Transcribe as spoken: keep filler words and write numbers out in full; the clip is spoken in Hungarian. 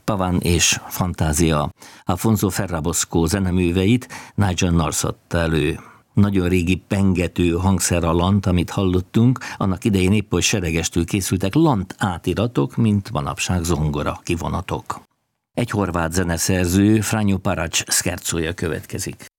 Paván és Fantázia. Alfonso Ferrabosco zeneműveit Nigel North adta elő. Nagyon régi pengető hangszeralant, amit hallottunk, annak idején épp hogy seregestől készültek lant átiratok, mint manapság zongora kivonatok. Egy horvát zeneszerző, Franjo Parac szkercója következik.